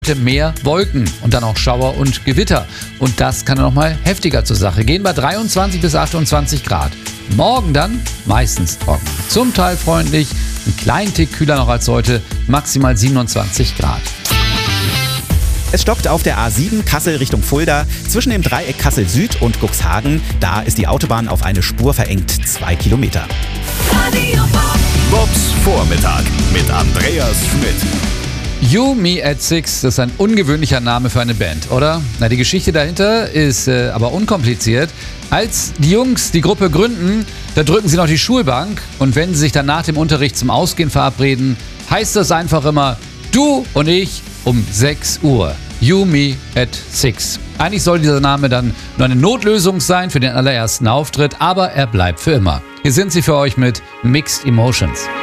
Mehr Wolken und dann auch Schauer und Gewitter. Und das kann dann noch mal heftiger zur Sache gehen bei 23 bis 28 Grad. Morgen dann meistens trocken, zum Teil freundlich, ein kleinen Tick kühler noch als heute, maximal 27 Grad. Es stockt auf der A7 Kassel Richtung Fulda. Zwischen dem Dreieck Kassel Süd und Cuxhagen, da ist die Autobahn auf eine Spur verengt, 2 Kilometer. Bobs Vormittag mit Andreas Schmidt. You Me at Six, das ist ein ungewöhnlicher Name für eine Band, oder? Na, die Geschichte dahinter ist aber unkompliziert. Als die Jungs die Gruppe gründen, da drücken sie noch die Schulbank und wenn sie sich dann nach dem Unterricht zum Ausgehen verabreden, heißt das einfach immer du und ich um 6 Uhr. You Me at Six. Eigentlich soll dieser Name dann nur eine Notlösung sein für den allerersten Auftritt, aber er bleibt für immer. Hier sind sie für euch mit Mixed Emotions.